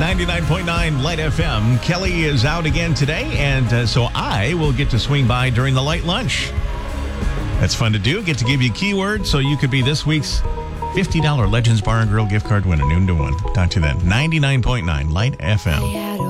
99.9 Light FM. Kelly is out again today, and so I will get to swing by during the light lunch. That's fun to do. Get to give you a keyword so you could be this week's $50 Legends Bar and Grill gift card winner, noon to 1. Talk to you then. 99.9 Light FM.